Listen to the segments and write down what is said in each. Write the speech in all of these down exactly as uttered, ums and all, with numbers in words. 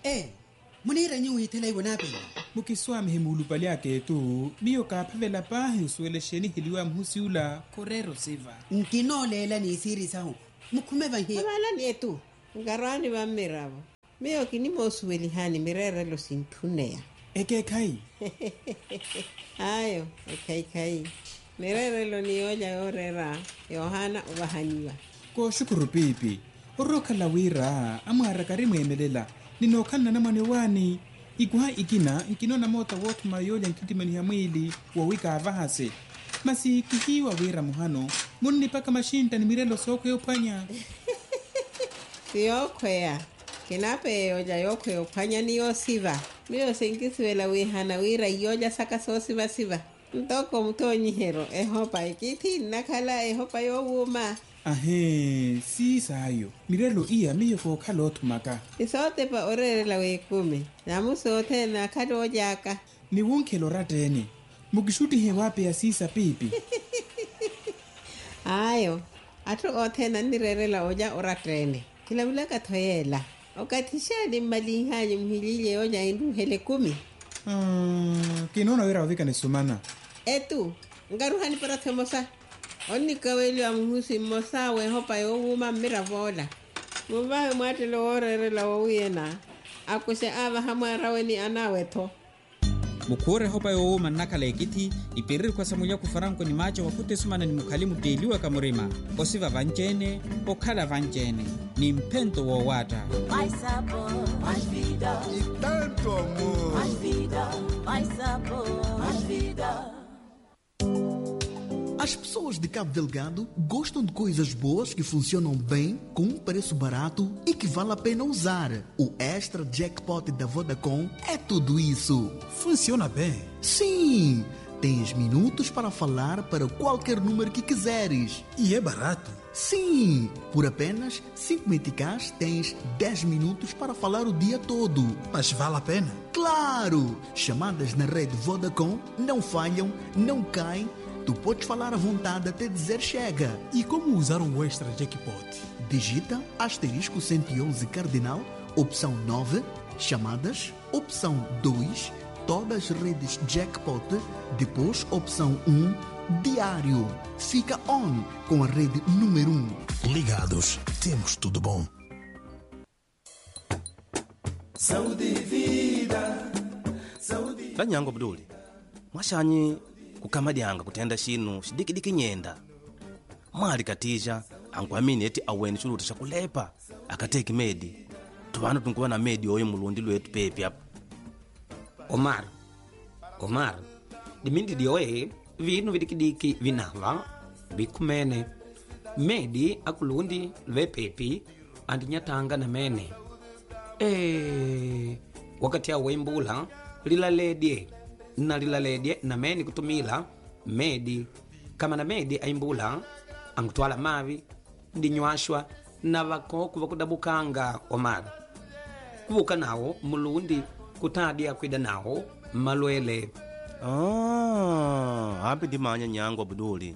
Eh, munira nyu hitela ibona pe. Mukiswami himulupali yake tu, biyo kapavela pahi usuele sheni hiliwa mhusiula. Korero siva. Nkinolela ni siri sahu. Mukhume ba hi. Abala ni etu. Ngarani ba mirabo. Miyo kinimo usueli hani mirere lo sintunea. Eke kai. Ayo, ekai kai. Mirere lo ni oja orera. Yohana ubahaniwa. Ko shukuru pipi. Oroka la wira, amara karimu emelela. Ninokana na mwane wani. Ikuha ikina, nkinona mota wotu mayoja nkitimani ya mwili, wawika avahase. Masi kihiwa wira muhano, muni paka mashinta ni mirelo soko yopanya. Siyokwea. Kinape oja yoko yopanya ni yosiva. Miyo senkisiwela wihana wira yoja saka so siva siva. Ntoko mtonyi hero, ehopa ikiti nakala ehopa yowuma. Ahe, si sayo. Mirelo iya miyo ko kalotu maka. Isote pa orere la wekume. Namu sote na kado ojaka. Ni wonkelo ratene. Mukishuti hewape ya sisa pipi. Ayo. Atu ote na nirere la oja oratene. Kila wila katoyela. Okatisha ni malihanyi mhilile oja indu hele kumi. Hmm, kinona wira wavika ni sumana. Etu. Ngaruhani para temosa. Oni kaweli wa mhusi mosa we hopa yo wuma miravola. Mubahe mwate lo orere la wawiyena. Akuse ava hamara weni anaweto. Mukure hopa yo wuma nakala ekiti, ipiriri kwa samulia kufaranko ni macho wakute sumana ni mukalimu deliwa kamurima. Osiva vanjene, okala vanjene. Ni mpento wa wata. Mais sabor, mais vida. E tanto amor. Mais vida, mais sabor, mais vida. As pessoas de Cabo Delgado gostam de coisas boas que funcionam bem, com um preço barato e que vale a pena usar. O Extra Jackpot da Vodacom é tudo isso. Funciona bem? Sim! Tens minutos para falar para qualquer número que quiseres. E é barato? Sim! Por apenas cinco meticais tens dez minutos para falar o dia todo. Mas vale a pena? Claro! Chamadas na rede Vodacom não falham, não caem. Tu podes falar à vontade até dizer chega. E como usar o Extra Jackpot? Digita asterisco cento e onze cardinal, opção nove, chamadas, opção dois, todas as redes Jackpot, depois opção um, diário. Fica on com a rede número um. Ligados, temos tudo bom. Saúde e vida. Saúde. Lanyango Abduli. Mwashanyi kukamadianga kutenda shinu shidikidiki nyenda. Mali katija ankwamini eti aweni chuluta shakulepa akateki medi. Tuvanu tunkuwa na medi oyo mulundi lwetu pepi hapa. Omar. Omar. Dimindi dioe vinu vidikidiki vinava bikumene. Medi akulundi lwe pepi andinyatanga na mene. Eh, wakati ya wembula lila ledie na lila ledie na meni kutumila medi kama na medi aimbula angutwala mavi ndinywashwa na vakoku vakudabukanga Omar. Kuvuka nao mulundi kutadia kwida nao malwele. Ah, ambi ndimanya nyango Abduli.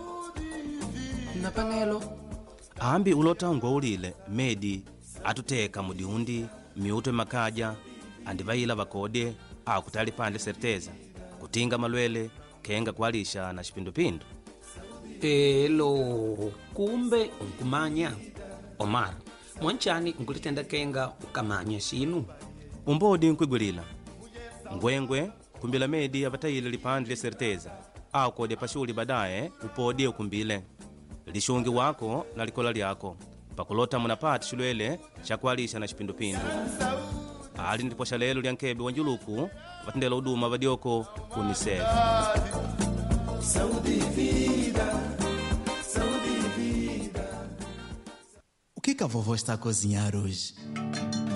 Napanelo ambi ulota ngolile medi atuteka mudiundi miuto makaja andivaila vakode akutali pande certeza kutinga malwele kenga kwalisha na shipindupindu. Elo kumbe unkumanya Omar mwanchani nkulitenda kenga ukamanya shinu umbodi nkwigulila ngwengwe kumbila medi avatayile lipande certeza akode pashuli badaye upodi ukumbile lishungi wako na likola lyako pakulota munapati shulwele shakwalisha na shipindupindu. Ali ndiposha lelo lyankebe wanjuluku vatendela uduma vadioko UNICEF. Saúde e vida. Saúde e vida. O que que a vovó está a cozinhar hoje?